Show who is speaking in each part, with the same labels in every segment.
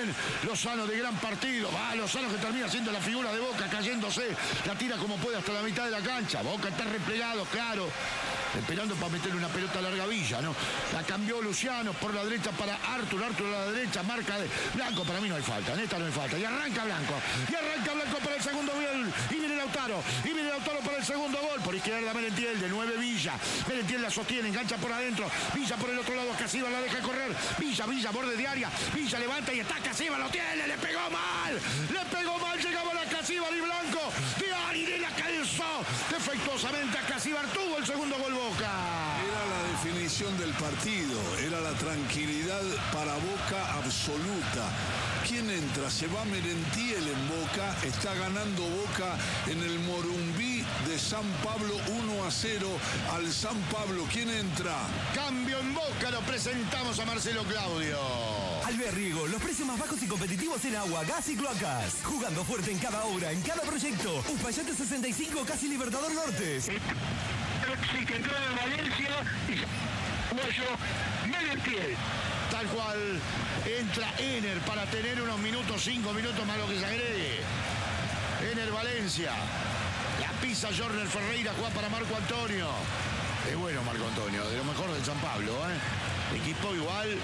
Speaker 1: también Lozano de gran partido. Va Lozano que termina siendo la figura de Boca, cayéndose. La tira como puede hasta la mitad de la cancha. Boca está replegado, claro. Esperando para meter una pelota larga Villa, ¿no? La cambió Luciano por la derecha para Artur. Artur a la derecha, marca de Blanco. Para mí no hay falta, en esta no hay falta. Y arranca Blanco. Para el segundo gol. Y viene Lautaro. Para el segundo gol. Por izquierda Merentiel, de 9 Villa. Merentiel la sostiene, engancha por adentro. Villa por el otro lado, Casiva la deja correr. Villa, borde de área. Villa levanta y está Casiva, lo tiene, le pegó mal, llegaba la Casiva y Blanco. De la calzó defectuosamente a Casiva. Tuvo el segundo gol Boca.
Speaker 2: Era la definición del partido, era la tranquilidad para Boca absoluta. ¿Quién entra? Se va Merentiel en Boca, está ganando Boca en el Morumbí de San Pablo 1-0 al San Pablo. ¿Quién entra?
Speaker 1: Cambio en Boca, lo presentamos a Marcelo Claudio.
Speaker 3: Alberriego, los precios más bajos y competitivos en agua, gas y cloacas. Jugando fuerte en cada obra, en cada proyecto. Uspallate 65, casi Libertador Norte.
Speaker 4: Sí, que entró en Valencia y Guayo Merentiel.
Speaker 1: Tal cual, entra Ener para tener unos minutos, 5 minutos más lo que se agregue. Ener Valencia. La pisa Jorner Ferreira, juega para Marco Antonio. Es bueno Marco Antonio, de lo mejor del San Pablo, ¿eh? Equipo igual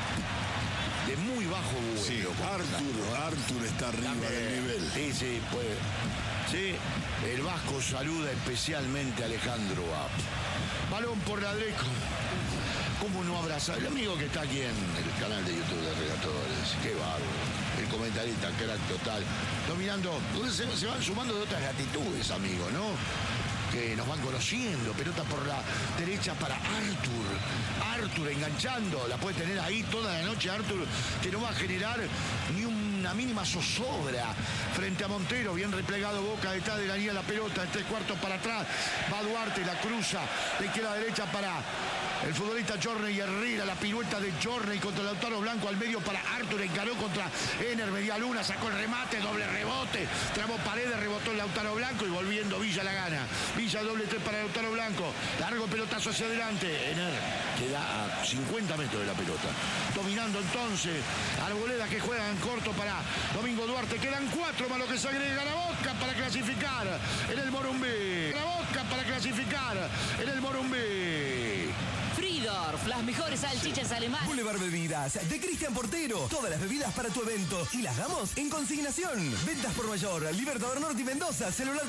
Speaker 1: de muy bajo vuelo.
Speaker 2: Sí, Artur está arriba del nivel.
Speaker 1: Sí, puede. Sí, el Vasco saluda especialmente a Alejandro Ap. Balón por la derecha. ¿Cómo no abrazar? El amigo que está aquí en el canal de YouTube de Relatores. Qué bárbaro. El comentarista, crack total. Dominando. Se van sumando de otras latitudes, amigo, ¿no? Que nos van conociendo. Pelota por la derecha para Artur enganchando. La puede tener ahí toda la noche Artur, que no va a generar ni una mínima zozobra frente a Montero. Bien replegado Boca, detrás de la línea la pelota, 3/4 para atrás. Va Duarte, la cruza de izquierda a derecha para el futbolista Jorney Herrera. La pirueta de Jorney contra Lautaro Blanco al medio para Artur. Encaró contra Ener, media luna, sacó el remate, doble rebote. Trabó Paredes, rebotó el Lautaro Blanco y volviendo Villa la gana. Villa doble 3 para Lautaro Blanco. Largo pelotazo hacia adelante. Ener queda a 50 metros de la pelota. Dominando entonces Arboleda, que juega en corto para Domingo Duarte. Quedan 4 más lo que se agrega la Boca para clasificar en el Morumbí. La Boca para clasificar en el Morumbí.
Speaker 5: Fridorf, las mejores salchichas alemanas.
Speaker 3: Boulevard Bebidas, de Cristian Portero. Todas las bebidas para tu evento. Y las damos en consignación. Ventas por mayor. Libertador Norte y Mendoza. Celular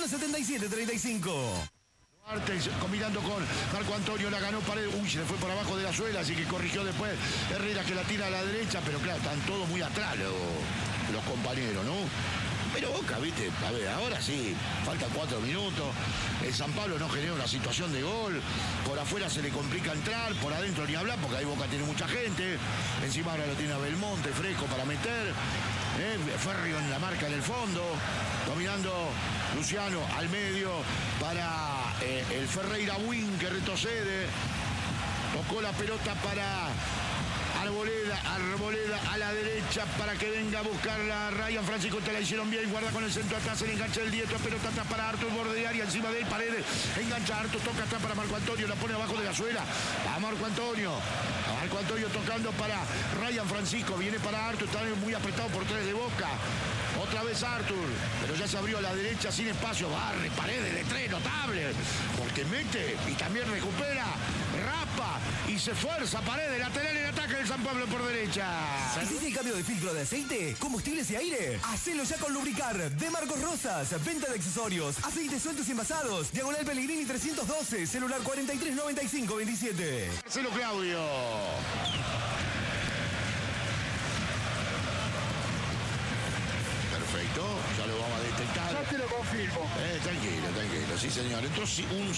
Speaker 3: 417735.
Speaker 1: Duarte combinando con Marco Antonio, la ganó Paredes. Uy, se le fue por abajo de la suela, así que corrigió después Herrera, que la tira a la derecha. Pero claro, están todos muy atrás los compañeros, ¿no? Pero Boca, viste, a ver, ahora sí, faltan 4 minutos. El San Pablo no genera una situación de gol. Por afuera se le complica entrar, por adentro ni hablar, porque ahí Boca tiene mucha gente. Encima ahora lo tiene a Belmonte fresco para meter. Ferrio en la marca en el fondo. Dominando Luciano al medio para el Ferreira Win, que retrocede. Tocó la pelota para Arboleda a la derecha para que venga a buscarla Ryan Francisco. Te la hicieron bien, guarda con el centro atrás, el enganche del diestro, pelota atrás para Artur, borde de área, encima de él Paredes, engancha a Artur, toca atrás para Marco Antonio, la pone abajo de la suela, va Marco Antonio tocando para Ryan Francisco, viene para Artur, está muy apretado por 3 de Boca. Otra vez Artur, pero ya se abrió a la derecha sin espacio. Barre, Paredes de 3, notable. Porque mete y también recupera, rapa y se esfuerza Paredes, lateral en ataque del San Pablo por derecha.
Speaker 3: ¿Hiciste el cambio de filtro de aceite, combustibles y aire? Hacelo ya con Lubricar, de Marcos Rosas. Venta de accesorios, aceites sueltos y envasados. Diagonal Pellegrini 312, celular 439527.
Speaker 1: Marcelo Claudio. Perfecto, ya lo vamos a detectar.
Speaker 4: Ya te lo confirmo.
Speaker 1: Tranquilo, sí señor. Entró un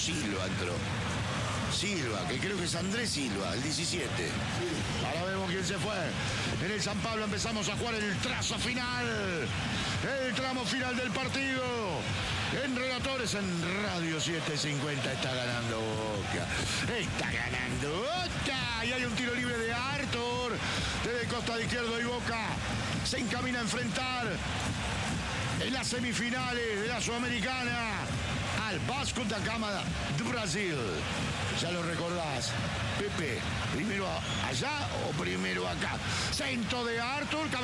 Speaker 1: Silva, que creo que es Andrés Silva, el 17. Ahora vemos quién se fue. En el San Pablo empezamos a jugar el trazo final. El tramo final del partido. En Relatores, en Radio 750, está ganando Boca. Está ganando Boca. Y hay un tiro libre de Artur. Desde el costado izquierdo y Boca se encamina a enfrentar en las semifinales de la Sudamericana al Vasco da Gama de Brasil. Ya lo recordás, Pepe, primero allá o primero acá. Centro de Artur.